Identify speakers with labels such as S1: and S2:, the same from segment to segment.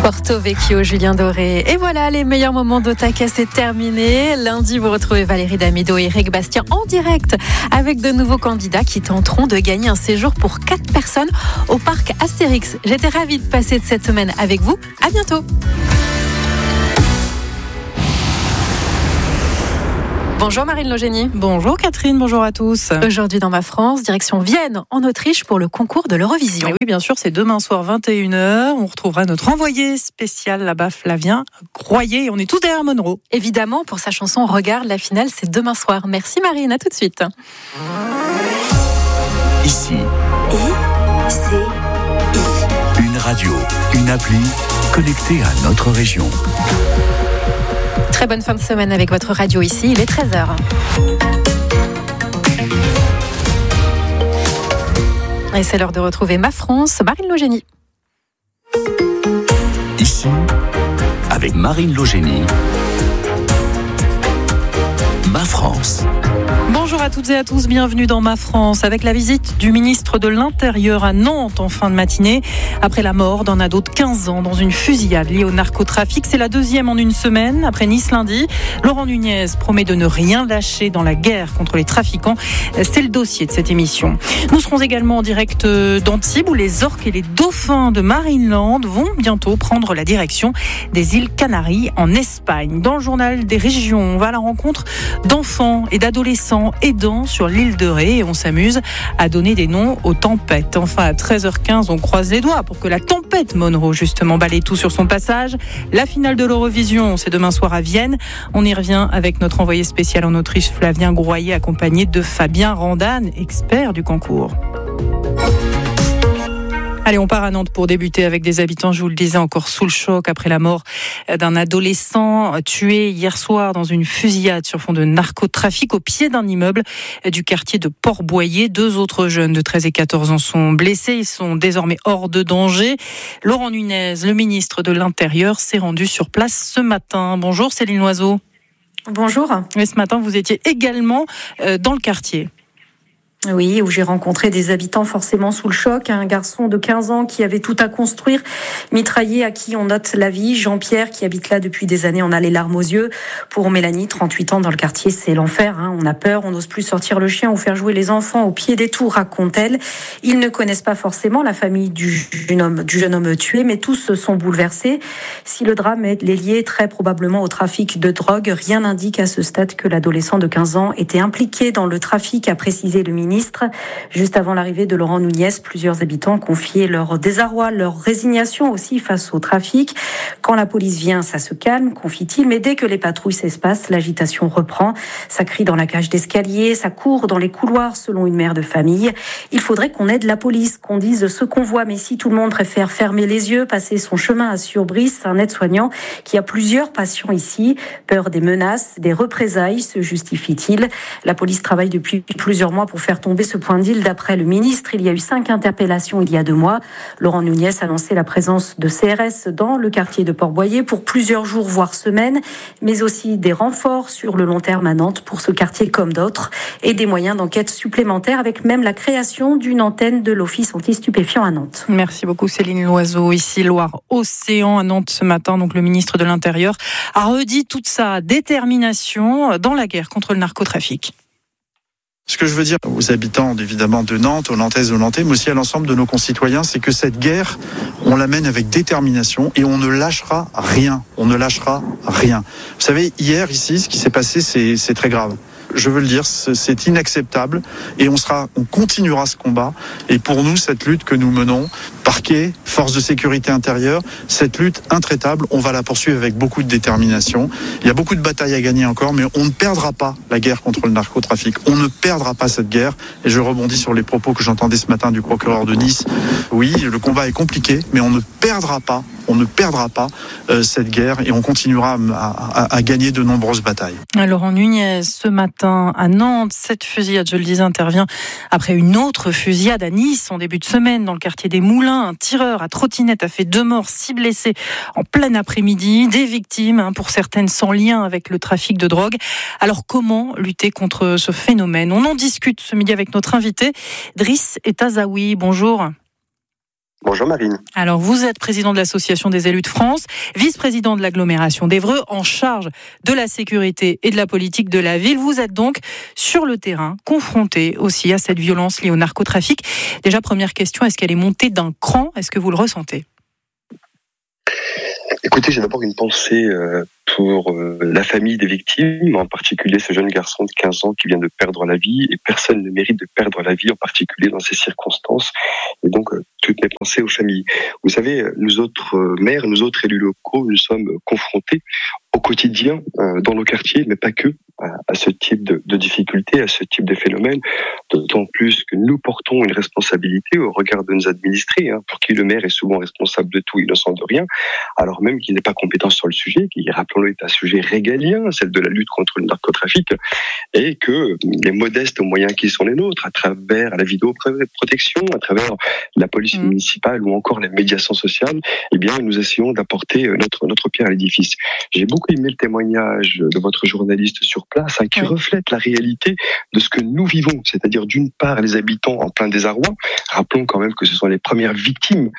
S1: Porto Vecchio, Julien Doré. Et voilà, les meilleurs moments d'Otaka, c'est terminé. Lundi, vous retrouvez Valérie Damido et Eric Bastien en direct avec de nouveaux candidats qui tenteront de gagner un séjour pour 4 personnes au parc Astérix. J'étais ravie de passer cette semaine avec vous. À bientôt. Bonjour Marine Logénie.
S2: Bonjour Catherine, bonjour à tous.
S1: Aujourd'hui dans Ma France, direction Vienne, en Autriche, pour le concours de l'Eurovision.
S2: Et oui, bien sûr, c'est demain soir 21h. On retrouvera notre envoyé spécial là-bas, Flavien Groyer. Et on est tous derrière Monroe.
S1: Évidemment, pour sa chanson Regarde, la finale, c'est demain soir. Merci Marine, à tout de suite.
S3: Ici.
S4: I-C-I.
S3: Une radio, une appli connectée à notre région.
S1: Très bonne fin de semaine avec votre radio ici, il est 13h. Et c'est l'heure de retrouver Ma France, Marine Logénie.
S3: Ici, avec Marine Logénie, Ma France.
S2: Bonjour à toutes et à tous, bienvenue dans Ma France. Avec la visite du ministre de l'Intérieur à Nantes en fin de matinée, après la mort d'un ado de 15 ans dans une fusillade liée au narcotrafic. C'est la deuxième en une semaine, après Nice lundi. Laurent Nunez promet de ne rien lâcher dans la guerre contre les trafiquants. C'est le dossier de cette émission. Nous serons également en direct d'Antibes, où les orques et les dauphins de Marineland vont bientôt prendre la direction des îles Canaries en Espagne. Dans le journal des régions, on va à la rencontre d'enfants et d'adolescents aidants sur l'île de Ré et on s'amuse à donner des noms aux tempêtes. Enfin, à 13h15, on croise les doigts pour que la tempête Monroe, justement, balaye tout sur son passage. La finale de l'Eurovision, c'est demain soir à Vienne. On y revient avec notre envoyé spécial en Autriche, Flavien Groyer, accompagné de Fabien Randane, expert du concours. Allez, on part à Nantes pour débuter avec des habitants, je vous le disais, encore sous le choc après la mort d'un adolescent tué hier soir dans une fusillade sur fond de narcotrafic au pied d'un immeuble du quartier de Port-Boyer. 2 autres jeunes de 13 et 14 ans sont blessés. Ils sont désormais hors de danger. Laurent Nunez, le ministre de l'Intérieur, s'est rendu sur place ce matin. Bonjour Céline Loiseau.
S5: Bonjour.
S2: Et ce matin, vous étiez également dans le quartier.
S5: Oui, où j'ai rencontré des habitants forcément sous le choc. Un garçon de 15 ans qui avait tout à construire, mitraillé, à qui on note la vie. Jean-Pierre, qui habite là depuis des années, en a les larmes aux yeux. Pour Mélanie, 38 ans, dans le quartier, c'est l'enfer. On a peur, on n'ose plus sortir le chien ou faire jouer les enfants au pied des tours, raconte-t-elle. Ils ne connaissent pas forcément la famille du jeune homme tué, mais tous sont bouleversés. Si le drame est lié très probablement au trafic de drogue, rien n'indique à ce stade que l'adolescent de 15 ans était impliqué dans le trafic, a précisé le ministre. Juste avant l'arrivée de Laurent Nunez, plusieurs habitants confiaient leur désarroi, leur résignation aussi face au trafic. Quand la police vient, ça se calme, confie-t-il, mais dès que les patrouilles s'espacent, l'agitation reprend. Ça crie dans la cage d'escalier, ça court dans les couloirs, selon une mère de famille. Il faudrait qu'on aide la police, qu'on dise ce qu'on voit, mais si tout le monde préfère fermer les yeux, passer son chemin, assure Brice, un aide-soignant qui a plusieurs patients ici. Peur des menaces, des représailles, se justifie-t-il. La police travaille depuis plusieurs mois pour faire tomber ce point d'île. D'après le ministre, il y a eu 5 interpellations il y a 2 mois. Laurent Nunez a annoncé la présence de CRS dans le quartier de Port-Boyer pour plusieurs jours, voire semaines, mais aussi des renforts sur le long terme à Nantes pour ce quartier comme d'autres et des moyens d'enquête supplémentaires avec même la création d'une antenne de l'Office anti-stupéfiants à Nantes.
S2: Merci beaucoup Céline Loiseau. Ici Loire-Océan à Nantes ce matin. Donc le ministre de l'Intérieur a redit toute sa détermination dans la guerre contre le narcotrafic.
S6: Ce que je veux dire aux habitants évidemment de Nantes, aux Nantaises, aux Nantais, mais aussi à l'ensemble de nos concitoyens, c'est que cette guerre, on la mène avec détermination et on ne lâchera rien. On ne lâchera rien. Vous savez, hier ici, ce qui s'est passé, c'est très grave. Je veux le dire, c'est inacceptable et on continuera ce combat. Et pour nous, cette lutte que nous menons, parquet, force de sécurité intérieure, cette lutte intraitable, on va la poursuivre avec beaucoup de détermination. Il y a beaucoup de batailles à gagner encore, mais on ne perdra pas la guerre contre le narcotrafic. On ne perdra pas cette guerre. Et je rebondis sur les propos que j'entendais ce matin du procureur de Nice. Oui, le combat est compliqué, mais on ne perdra pas cette guerre et on continuera à gagner de nombreuses batailles.
S2: Laurent Nunez, ce matin à Nantes, cette fusillade, je le disais, intervient après une autre fusillade à Nice en début de semaine dans le quartier des Moulins. Un tireur à trottinette a fait 2 morts, 6 blessés en plein après-midi. Des victimes, pour certaines sans lien avec le trafic de drogue. Alors comment lutter contre ce phénomène ? On en discute ce midi avec notre invité, Driss Etazaoui. Bonjour.
S4: Bonjour Marine.
S2: Alors vous êtes président de l'Association des élus de France, vice-président de l'agglomération d'Évreux, en charge de la sécurité et de la politique de la ville. Vous êtes donc sur le terrain, confronté aussi à cette violence liée au narcotrafic. Déjà, première question, est-ce qu'elle est montée d'un cran ? Est-ce que vous le ressentez ?
S4: Écoutez, j'ai d'abord une pensée pour la famille des victimes, en particulier ce jeune garçon de 15 ans qui vient de perdre la vie, et personne ne mérite de perdre la vie, en particulier dans ces circonstances. Et donc, toutes mes pensées aux familles. Vous savez, nous autres maires, nous autres élus locaux, nous sommes confrontés au quotidien dans nos quartiers, mais pas que, à ce type de difficultés, à ce type de phénomène, d'autant plus que nous portons une responsabilité au regard de nos administrés, pour qui le maire est souvent responsable de tout, innocent de rien, alors même qu'il n'est pas compétent sur le sujet, qui, rappelons-le, est un sujet régalien, celle de la lutte contre le narcotrafic, et que les modestes moyens qui sont les nôtres, à travers la vidéoprotection, à travers la police municipale ou encore les médiations sociales, eh bien, nous essayons d'apporter notre pierre à l'édifice. J'ai beaucoup aimé le témoignage de votre journaliste sur place, qui reflète la réalité de ce que nous vivons, c'est-à-dire d'une part les habitants en plein désarroi. Rappelons quand même que ce sont les premières victimes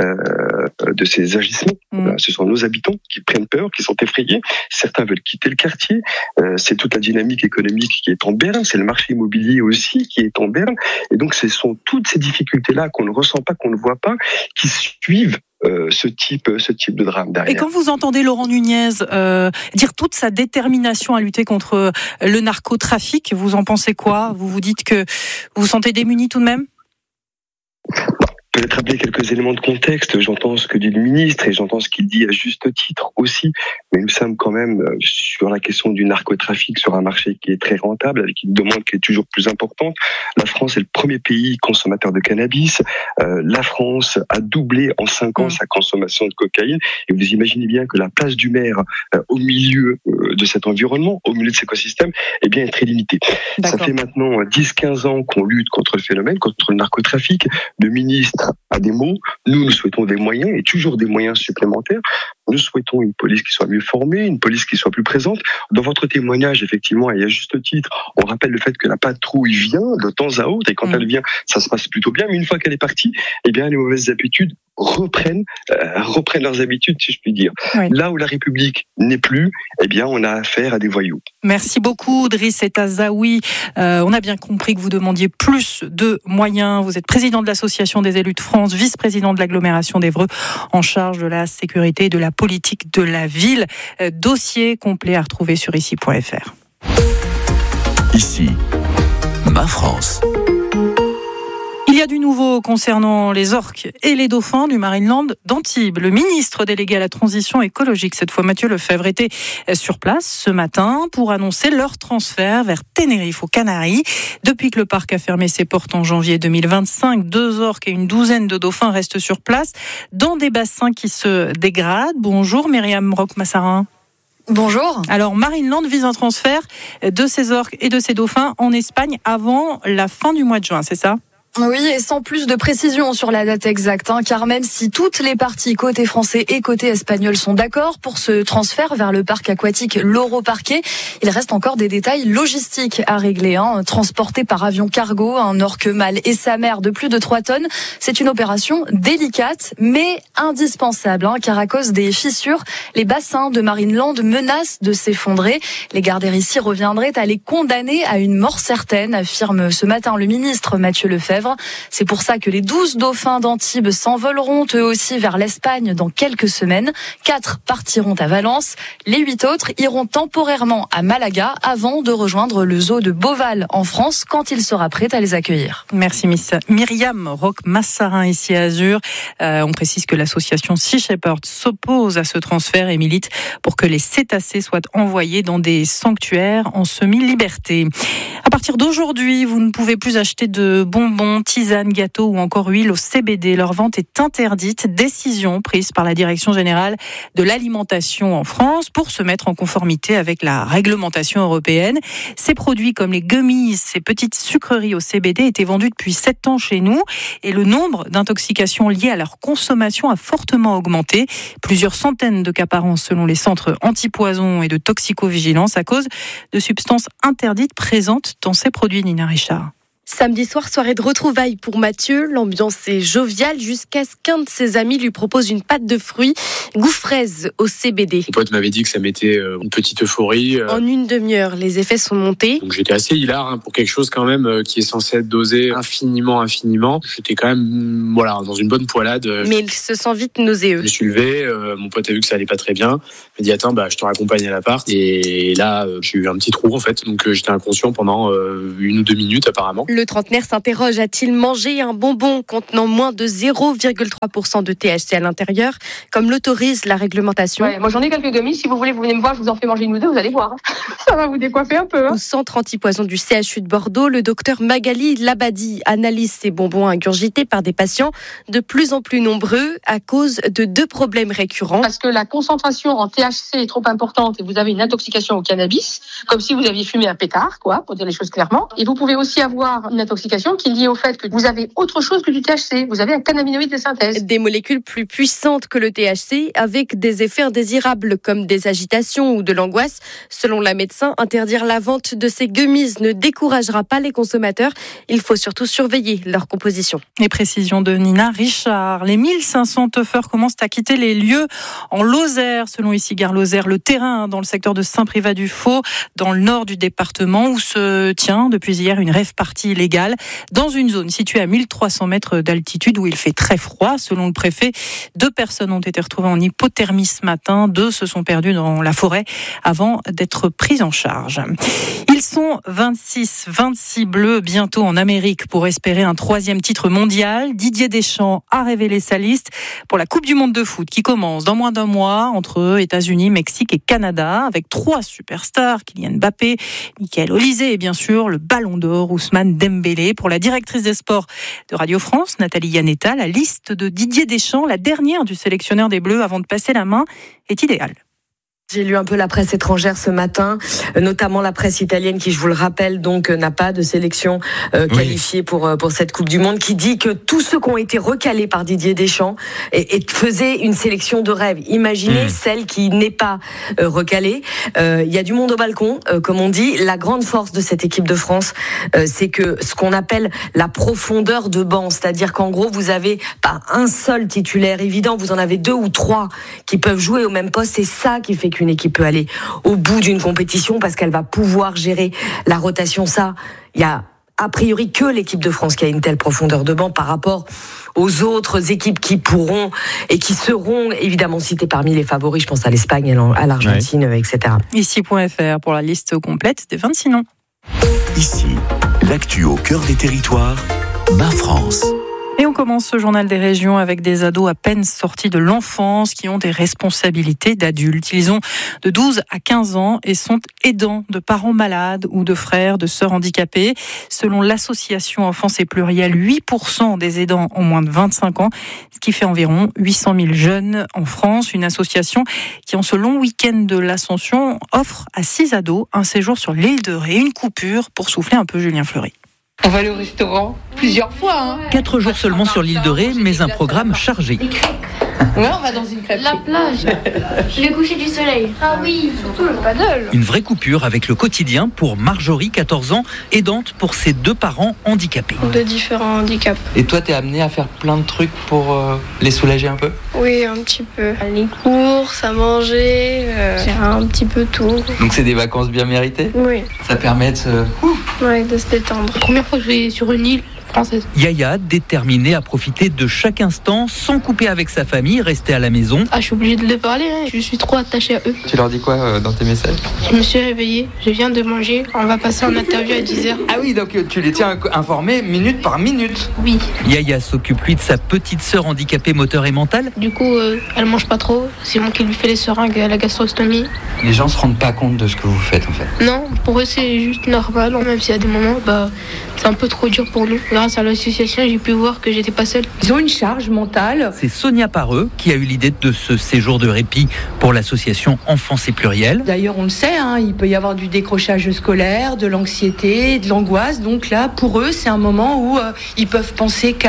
S4: de ces agissements. Ce sont nos habitants qui prennent peur, qui sont effrayés. Certains veulent quitter le quartier. C'est toute la dynamique économique qui est en berne. C'est le marché immobilier aussi qui est en berne. Et donc, ce sont toutes ces difficultés-là qu'on ne ressent pas, qu'on ne voit pas, qui suivent ce type de drame derrière.
S2: Et quand vous entendez Laurent Nunez dire toute sa détermination à lutter contre le narcotrafic, vous en pensez quoi ? Vous vous dites que vous vous sentez démuni tout de même ?
S4: Peut-être rappeler quelques éléments de contexte. J'entends ce que dit le ministre et j'entends ce qu'il dit à juste titre aussi. Mais nous sommes quand même sur la question du narcotrafic, sur un marché qui est très rentable, avec une demande qui est toujours plus importante. La France est le premier pays consommateur de cannabis. La France a doublé en 5 ans sa consommation de cocaïne. Et vous imaginez bien que la place du maire au milieu de cet environnement, au milieu de cet écosystème, eh bien, est très limitée.
S2: D'accord.
S4: Ça fait maintenant 10-15 ans qu'on lutte contre le phénomène, contre le narcotrafic. Le ministre a des mots, nous souhaitons des moyens et toujours des moyens supplémentaires. Nous souhaitons une police qui soit mieux formée, une police qui soit plus présente. Dans votre témoignage, effectivement, et à juste titre, on rappelle le fait que la patrouille vient de temps à autre et quand elle vient, ça se passe plutôt bien. Mais une fois qu'elle est partie, eh bien, les mauvaises habitudes reprennent leurs habitudes, si je puis dire. Oui. Là où la République n'est plus, eh bien, on a affaire à des voyous.
S2: Merci beaucoup, Driss Etazaoui. On a bien compris que vous demandiez plus de moyens. Vous êtes président de l'Association des élus de France, vice-président de l'agglomération d'Évreux, en charge de la sécurité et de la politique de la ville. Dossier complet à retrouver sur ici.fr.
S3: Ici, ma France.
S2: Il y a du nouveau concernant les orques et les dauphins du Marineland d'Antibes. Le ministre délégué à la transition écologique, cette fois Mathieu Lefebvre, était sur place ce matin pour annoncer leur transfert vers Tenerife, aux Canaries. Depuis que le parc a fermé ses portes en janvier 2025, 2 orques et une douzaine de dauphins restent sur place dans des bassins qui se dégradent. Bonjour Myriam Roch-Massarin.
S7: Bonjour.
S2: Alors, Marineland vise un transfert de ces orques et de ces dauphins en Espagne avant la fin du mois de juin, c'est ça ?
S7: Oui, et sans plus de précision sur la date exacte, car même si toutes les parties côté français et côté espagnol sont d'accord pour ce transfert vers le parc aquatique Loro Parque, il reste encore des détails logistiques à régler. Transporté par avion cargo, un orque mâle et sa mère de plus de 3 tonnes, c'est une opération délicate mais indispensable, car à cause des fissures, les bassins de Marineland menacent de s'effondrer. Les garder ici reviendraient à les condamner à une mort certaine, affirme ce matin le ministre Mathieu Lefebvre. C'est pour ça que les 12 dauphins d'Antibes s'envoleront eux aussi vers l'Espagne dans quelques semaines. 4 partiront à Valence. Les 8 autres iront temporairement à Malaga avant de rejoindre le zoo de Beauval en France quand il sera prêt à les accueillir.
S2: Merci Myriam Roch-Massarin ici à Azur. On précise que l'association Sea Shepherd s'oppose à ce transfert et milite pour que les cétacés soient envoyés dans des sanctuaires en semi-liberté. À partir d'aujourd'hui, vous ne pouvez plus acheter de bonbons, tisanes, gâteaux ou encore huile au CBD. Leur vente est interdite. Décision prise par la Direction générale de l'alimentation en France pour se mettre en conformité avec la réglementation européenne. Ces produits comme les gummies, ces petites sucreries au CBD étaient vendus depuis 7 ans chez nous et le nombre d'intoxications liées à leur consommation a fortement augmenté. Plusieurs centaines de cas par an selon les centres antipoison et de toxicovigilance à cause de substances interdites présentes dans ces produits, Nina Richard.
S8: Samedi soir, soirée de retrouvailles pour Mathieu. L'ambiance est joviale jusqu'à ce qu'un de ses amis lui propose une pâte de fruits, goût fraise au CBD.
S9: Mon pote m'avait dit que ça mettait une petite euphorie.
S8: En une demi-heure, les effets sont montés.
S9: Donc j'étais assez hilar pour quelque chose quand même qui est censé être dosé infiniment. J'étais quand même dans une bonne poilade.
S8: Mais il se sent vite nauséeux.
S9: Je me suis levé, mon pote a vu que ça allait pas très bien. Il m'a dit attends, je te raccompagne à l'appart. Et là, j'ai eu un petit trou en fait. Donc j'étais inconscient pendant 1 ou 2 minutes apparemment.
S8: Le trentenaire s'interroge, a-t-il mangé un bonbon contenant moins de 0,3% de THC à l'intérieur, comme l'autorise la réglementation?
S10: Moi j'en ai quelques gummies, si vous voulez, vous venez me voir, je vous en fais manger 1 ou 2, vous allez voir. Ça va vous décoiffer un peu.
S8: Au centre antipoison du CHU de Bordeaux, le docteur Magali Labadi analyse ces bonbons ingurgités par des patients de plus en plus nombreux à cause de 2 problèmes récurrents.
S10: Parce que la concentration en THC est trop importante et vous avez une intoxication au cannabis, comme si vous aviez fumé un pétard, pour dire les choses clairement. Et vous pouvez aussi avoir une intoxication qui est liée au fait que vous avez autre chose que du THC. Vous avez un cannabinoïde de synthèse.
S8: Des molécules plus puissantes que le THC avec des effets indésirables comme des agitations ou de l'angoisse. Selon la médecin, interdire la vente de ces gummies ne découragera pas les consommateurs. Il faut surtout surveiller leur composition.
S2: Les précisions de Nina Richard. Les 1500 teufeurs commencent à quitter les lieux en Lozère. Selon ici Gare Lozère, le terrain dans le secteur de Saint-Privat-du-Faux, dans le nord du département, où se tient depuis hier une rave party illégale, dans une zone située à 1300 mètres d'altitude où il fait très froid. Selon le préfet, 2 personnes ont été retrouvées en hypothermie ce matin. 2 se sont perdues dans la forêt avant d'être prises en charge. Ils sont 26 bleus bientôt en Amérique pour espérer un 3e titre mondial. Didier Deschamps a révélé sa liste pour la Coupe du Monde de foot qui commence dans moins d'1 mois entre États-Unis, Mexique et Canada avec 3 superstars, Kylian Mbappé, Michael Olise et bien sûr le Ballon d'Or Ousmane Dembélé. Pour la directrice des sports de Radio France, Nathalie Yanetta, la liste de Didier Deschamps, la dernière du sélectionneur des Bleus avant de passer la main, est idéale.
S5: J'ai lu un peu la presse étrangère ce matin, notamment la presse italienne qui, je vous le rappelle, donc n'a pas de sélection qualifiée pour cette Coupe du Monde, qui dit que tous ceux qui ont été recalés par Didier Deschamps et faisaient une sélection de rêve. Imaginez celle qui n'est pas recalée. Il y a du monde au balcon, comme on dit. La grande force de cette équipe de France, c'est que ce qu'on appelle la profondeur de banc, c'est-à-dire qu'en gros, vous avez pas un seul titulaire évident, vous en avez 2 ou 3 qui peuvent jouer au même poste. C'est ça qui fait qu'une équipe peut aller au bout d'une compétition parce qu'elle va pouvoir gérer la rotation. Ça, il y a a priori que l'équipe de France qui a une telle profondeur de banc par rapport aux autres équipes qui pourront et qui seront évidemment citées parmi les favoris. Je pense à l'Espagne, à l'Argentine, etc.
S2: Ici.fr pour la liste complète des 26 noms.
S3: Ici, l'actu au cœur des territoires, Ma France.
S2: Et on commence ce journal des régions avec des ados à peine sortis de l'enfance qui ont des responsabilités d'adultes. Ils ont de 12 à 15 ans et sont aidants de parents malades ou de frères, de sœurs handicapés. Selon l'association Enfance et Pluriel, 8% des aidants ont moins de 25 ans, ce qui fait environ 800 000 jeunes en France. Une association qui, en ce long week-end de l'Ascension, offre à 6 ados un séjour sur l'île de Ré, une coupure pour souffler un peu. Julien Fleury.
S11: On va aller au restaurant plusieurs fois.
S12: 4 jours seulement sur l'île de Ré, mais un programme chargé.
S11: Ouais, on va dans une crêperie.
S13: La plage, le coucher du soleil. Ah oui, surtout le paddle.
S12: Une vraie coupure avec le quotidien pour Marjorie, 14 ans, aidante pour ses 2 parents handicapés.
S13: De différents handicaps.
S14: Et toi, t'es amenée à faire plein de trucs pour les soulager un peu ?
S13: Oui, un petit peu. Les courses, à manger, un petit peu tout.
S14: Donc c'est des vacances bien méritées ?
S13: Oui.
S14: Ça permet de se...
S13: Ouais, de se détendre.
S11: La première fois que je vais sur une île française.
S12: Yaya, déterminée à profiter de chaque instant sans couper avec sa famille, rester à la maison.
S13: Ah, je suis obligée de les parler, je suis trop attachée à eux.
S14: Tu leur dis quoi dans tes messages ?
S13: Je me suis réveillée, je viens de manger, on va passer en interview à 10h.
S14: Ah oui, donc tu les tiens informés minute par minute.
S13: Oui.
S12: Yaya s'occupe lui de sa petite sœur handicapée moteur et mentale.
S13: Du coup, elle mange pas trop, c'est moi qui lui fais les seringues à la gastrostomie.
S14: Les gens se rendent pas compte de ce que vous faites en fait.
S13: Non, pour eux c'est juste normal, même s'il y a des moments, c'est un peu trop dur pour nous. Grâce à l'association, j'ai pu voir que j'étais pas seule.
S11: Ils ont une charge mentale.
S12: C'est Sonia Pareux qui a eu l'idée de ce séjour de répit pour l'association Enfance et Pluriel.
S11: D'ailleurs, on le sait, il peut y avoir du décrochage scolaire, de l'anxiété, de l'angoisse. Donc là, pour eux, c'est un moment où ils peuvent penser qu'à eux.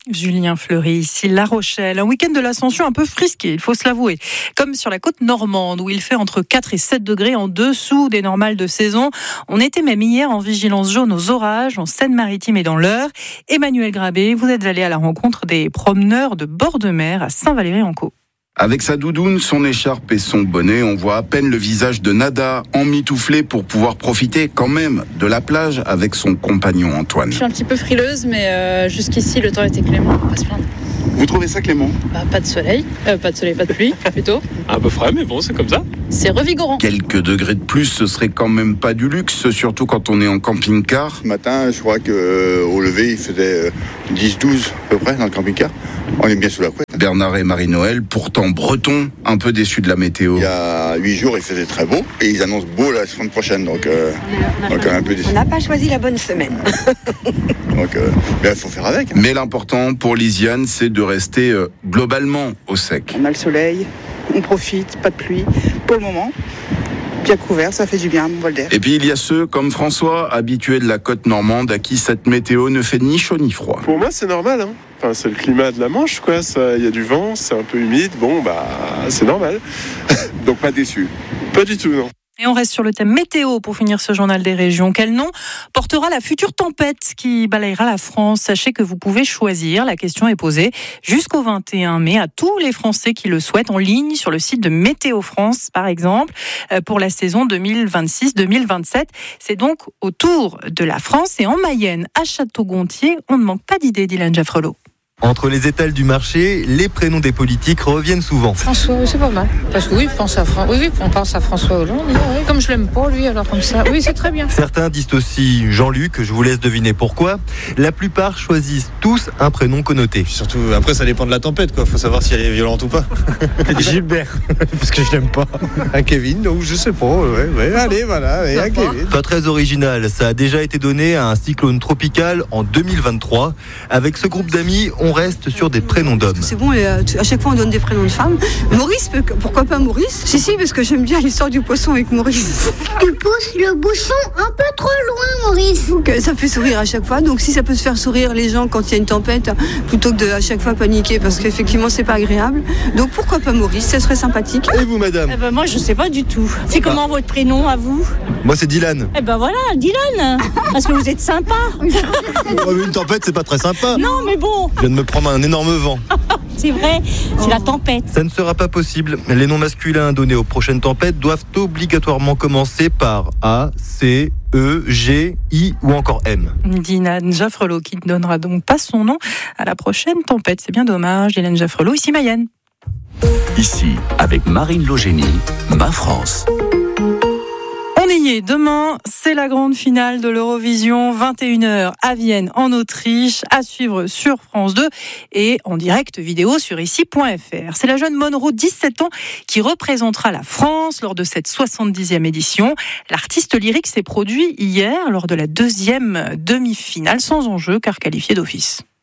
S2: Julien Fleury, ici La Rochelle. Un week-end de l'Ascension un peu frisqué, il faut se l'avouer. Comme sur la côte normande, où il fait entre 4 et 7 degrés en dessous des normales de saison. On était même hier en vigilance jaune aux orages, en Seine-Maritime et dans l'Eure. Emmanuel Grabé, vous êtes allé à la rencontre des promeneurs de bord de mer à Saint-Valery-en-Caux.
S15: Avec sa doudoune, son écharpe et son bonnet, on voit à peine le visage de Nada, emmitouflé pour pouvoir profiter quand même de la plage avec son compagnon Antoine.
S16: Je suis un petit peu frileuse, mais jusqu'ici, le temps était clément, on va pas se plaindre.
S15: Vous trouvez ça clément ?
S16: Pas de soleil, pas de pluie, plutôt.
S9: Un peu frais, mais bon, c'est comme ça.
S16: C'est revigorant.
S15: Quelques degrés de plus, ce serait quand même pas du luxe, surtout quand on est en camping-car.
S17: Ce matin, je crois qu'au lever, il faisait 10-12 à peu près dans le camping-car. On est bien sous la couette.
S15: Bernard et Marie-Noël, pourtant bretons, un peu déçus de la météo.
S17: Il y a 8 jours, il faisait très beau. Et ils annoncent beau la semaine prochaine, donc on est un peu déçus.
S18: On n'a pas choisi la bonne semaine.
S17: Donc il faut faire avec.
S15: Mais l'important pour Lisiane, c'est de rester globalement au sec.
S19: On a le soleil, on profite, pas de pluie pour le moment. Bien couvert, ça fait du bien, mon bol d'air.
S15: Et puis il y a ceux comme François, habitués de la côte normande, à qui cette météo ne fait ni chaud ni froid.
S20: Pour moi, c'est normal, hein. Enfin, c'est le climat de la Manche, quoi. Il y a du vent, c'est un peu humide. Bon, c'est normal. Donc pas déçu. Pas du tout, non.
S2: Et on reste sur le thème météo pour finir ce journal des régions. Quel nom portera la future tempête qui balayera la France ? Sachez que vous pouvez choisir. La question est posée jusqu'au 21 mai à tous les Français qui le souhaitent en ligne sur le site de Météo France, par exemple, pour la saison 2026-2027. C'est donc au tour de la France et en Mayenne, à Château-Gontier. On ne manque pas d'idées, Dylan Jaffrelot.
S21: Entre les étals du marché, les prénoms des politiques reviennent souvent.
S22: François, c'est pas mal. Parce que oui, on pense à François Hollande. Oui. Comme je l'aime pas, lui, alors comme ça. Oui, c'est très bien.
S21: Certains disent aussi Jean-Luc, je vous laisse deviner pourquoi. La plupart choisissent tous un prénom connoté.
S23: Puis surtout, après, ça dépend de la tempête, quoi. Faut savoir si elle est violente ou pas.
S24: Gilbert, parce que je l'aime pas. Un Kevin, donc je sais pas. Ouais. Allez, voilà, et un Kevin.
S21: Pas très original, ça a déjà été donné à un cyclone tropical en 2023. Avec ce groupe d'amis, on reste sur des prénoms d'hommes.
S25: C'est bon, à chaque fois on donne des prénoms de femmes. Maurice, pourquoi pas Maurice ? Si, parce que j'aime bien l'histoire du poisson avec Maurice.
S26: Tu pousses le bouchon un peu trop loin, Maurice.
S25: Donc, ça fait sourire à chaque fois. Donc si ça peut se faire sourire les gens quand il y a une tempête, plutôt que de à chaque fois paniquer, parce qu'effectivement c'est pas agréable. Donc pourquoi pas Maurice ? Ça serait sympathique.
S21: Et vous, madame ?
S27: Moi je sais pas du tout. C'est comment votre prénom à vous ?
S21: Moi c'est Dylan.
S27: Voilà, Dylan. Parce que vous êtes sympa.
S21: Une tempête c'est pas très sympa.
S27: Non mais bon.
S21: Je viens de me prendre un énorme vent.
S27: C'est vrai, c'est la tempête.
S21: Ça ne sera pas possible. Les noms masculins donnés aux prochaines tempêtes doivent obligatoirement commencer par A, C, E, G, I ou encore M.
S2: Dylan Jaffrelot qui ne donnera donc pas son nom à la prochaine tempête. C'est bien dommage. Dylan Jaffrelot, ici Mayenne.
S3: Ici, avec Marine Logénie, Ma France.
S2: On y est. Demain, c'est la grande finale de l'Eurovision, 21h à Vienne, en Autriche, à suivre sur France 2 et en direct vidéo sur ici.fr. C'est la jeune Monroe, 17 ans, qui représentera la France lors de cette 70e édition. L'artiste lyrique s'est produit hier lors de la deuxième demi-finale, sans enjeu car qualifié d'office.